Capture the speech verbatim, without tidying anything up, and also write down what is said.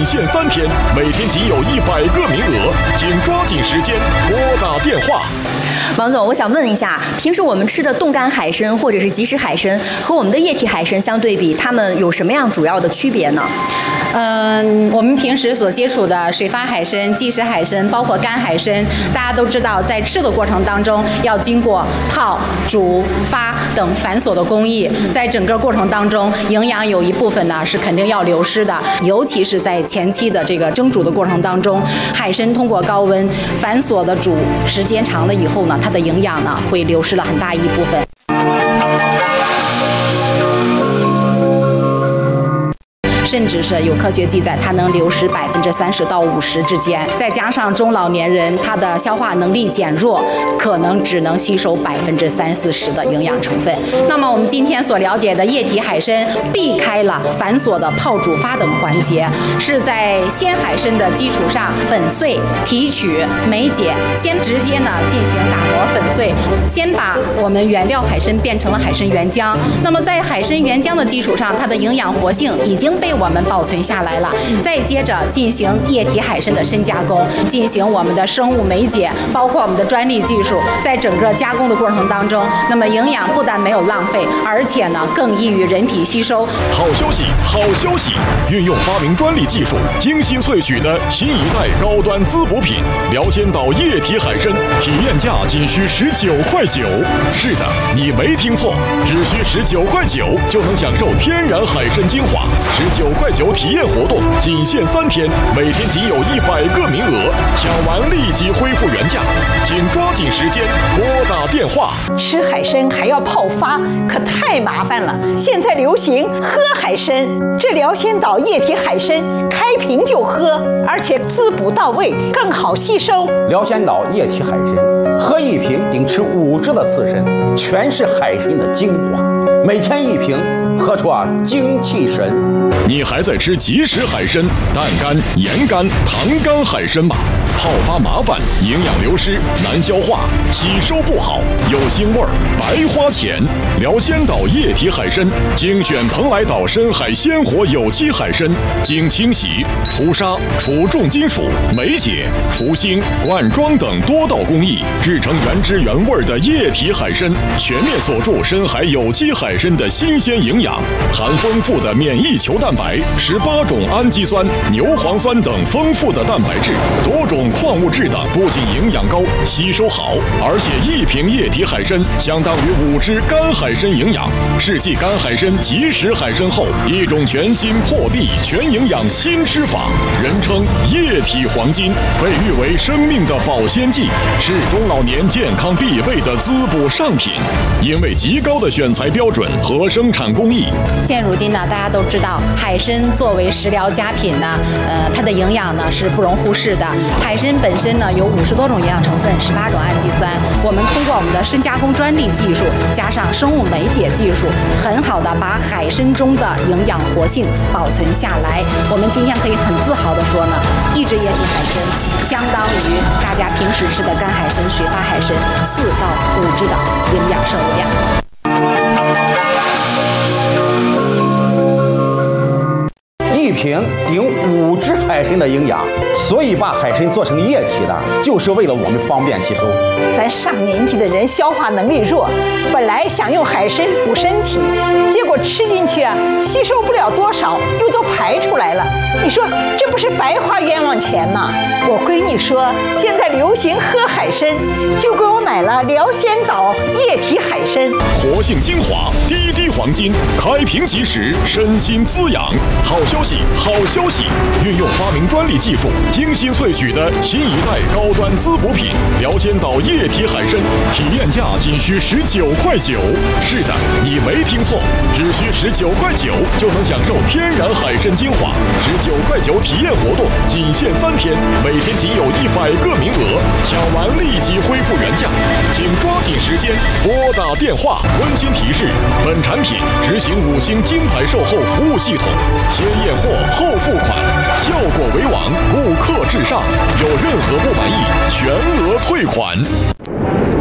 限三天，每天仅有一百个名额，请抓紧时间拨打电话。 王总，我想问一下，平时我们吃的冻干海参或者是即食海参和我们的液体海参相对比，它们有什么样主要的区别呢？ 嗯，我们平时所接触的水发海参、即食海参，包括干海参，大家都知道，在吃的过程当中要经过泡、煮、发等繁琐的工艺，在整个过程当中，营养有一部分呢是肯定要流失的，尤其是在前期的这个蒸煮的过程当中，海参通过高温繁琐的煮时间长了以后呢，它的营养呢会流失了很大一部分。甚至是有科学记载，它能流失百分之三十到五十之间。再加上中老年人，他的消化能力减弱，可能只能吸收百分之三四十的营养成分。那么我们今天所了解的液体海参，避开了繁琐的泡、煮、发等环节，是在鲜海参的基础上粉碎、提取、酶解，先直接呢进行打磨粉碎，先把我们原料海参变成了海参原浆。那么在海参原浆的基础上，它的营养活性已经被我们保存下来了，再接着进行液体海参的深加工，进行我们的生物酶解，包括我们的专利技术，在整个加工的过程当中，那么营养不但没有浪费，而且呢更易于人体吸收。 好消息，好消息！运用发明专利技术，精心萃取的新一代高端滋补品辽仙岛液体海参，体验价仅需十九块九。是的，你没听错，只需十九块九就能享受天然海参精华。十九块九体验活动仅限三天，每天仅有一百个名额，抢完立即恢复原价，请抓紧时间拨打电话。 吃海参还要泡发，可太麻烦了。现在流行喝海参，这辽仙岛液体海参开瓶就喝，而且滋补到位，更好吸收。 辽仙岛液体海参，喝一瓶顶吃五只的刺参，全是海参的精华，每天一瓶，喝出啊精气神。 你还在吃即食海参、淡干、盐干、糖干海参吗？泡发麻烦，营养流失，难消化，吸收不好，有腥味儿，白花钱。辽仙岛液体海参，精选蓬莱岛深海鲜活有机海参，经清洗、除沙、除重金属、酶解、除腥、灌装等多道工艺，制成原汁原味的液体海参，全面锁住深海有机海参的新鲜营养，含丰富的免疫球蛋白、十八种氨基酸、牛磺酸等丰富的蛋白质，多种矿物质等，不仅营养高、吸收好，而且一瓶液体海参相当于五只干海参营养。是继干海参、即食海参后，一种全新破壁全营养新吃法，人称液体黄金，被誉为生命的保鲜剂，是中老年健康必备的滋补上品。因为极高的选材标准和生产工艺， 现如今呢，大家都知道，海参作为食疗佳品呢，呃，它的营养呢是不容忽视的。海参本身呢有五十多种营养成分，十八种氨基酸。我们通过我们的深加工专利技术，加上生物酶解技术，很好的把海参中的营养活性保存下来。我们今天可以很自豪的说呢，一只液体海参相当于大家平时吃的干海参、水发海参四到五只的营养摄入量。 一瓶顶五只海参的营养，所以把海参做成液体的，就是为了我们方便吸收。 咱上年纪的人消化能力弱，本来想用海参补身体，结果吃进去啊，吸收不了多少，又都排出来了。你说这不是白花冤枉钱吗？我闺女说现在流行喝海参，就给我买了辽仙岛液体海参， 活性精华，滴滴黄金，开瓶即食，身心滋养。好消息，好消息！运用发明专利技术，精心萃取的新一代高端滋补品辽仙岛液体海参，体验价仅需十九块九。是的，你没听错，只需十九块九就能享受天然海参精华。十九块九体验活动仅限三天，每天仅有一百个名额，抢完立即恢复原价，请抓紧时间拨打电话。温馨提示：本产品执行五星金牌售后服务系统，先验货后付款，效果为王，顾客至上。有任何不满意，全额退款。